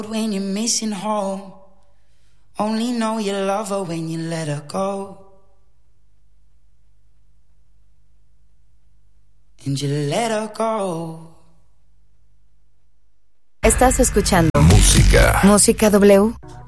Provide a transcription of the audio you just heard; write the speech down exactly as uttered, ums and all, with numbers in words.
When you're missing home, only know you love her when you let her go. And you let her go. Estás escuchando Música. Música W.